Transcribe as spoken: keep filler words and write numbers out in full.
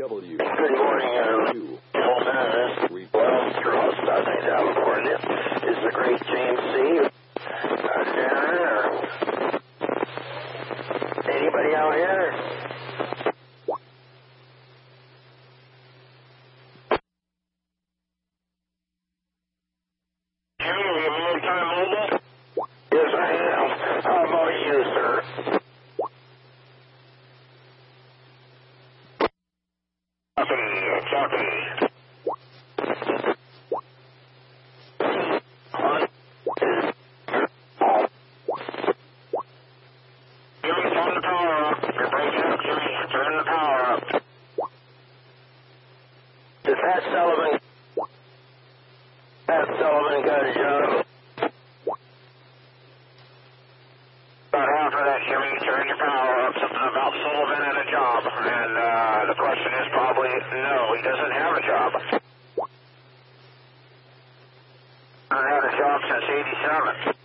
W. Good morning, uh, gentlemen. Well, throughout Southern California is the great James C. Uh, Darren, or anybody out here? Jimmy, are you long-time mobile? Yes, I am. How about you, sir? Talking, talking. Jimmy, turn the power up. You're breaking up, Jimmy. Turn the power up. Is Pat Sullivan? Pat Sullivan got a job? About half of that, Jimmy. Turn your power up. Something about Sullivan and a job. And uh, the question is probably no, he doesn't have a job. I've had a job since eighty-seven.